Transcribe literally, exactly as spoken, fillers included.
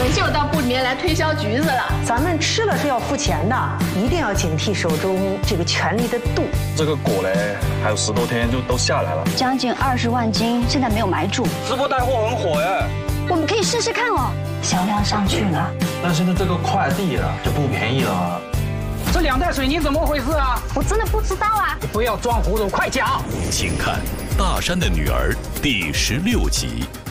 人就到部里面来推销橘子了。 咱们吃了是要付钱的，一定要警惕手中这个权力的度。 这个果嘞，还有十多天就都下来了， 将近二十万斤，现在没有买主。 直播带货很火耶， 我们可以试试看哦，销量上去了。 但现在这个快递啊就不便宜了。 这两袋水泥怎么回事啊？ 我真的不知道啊！ 你不要装糊涂，快讲！ 请看《大山的女儿》第十六集。